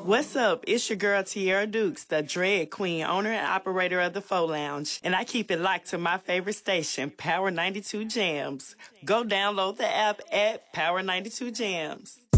What's up? It's your girl Tierra Dukes, the Dread Queen, owner and operator of the Faux Lounge. And I keep it locked to my favorite station, Power 92 Jams. Go download the app at Power 92 Jams.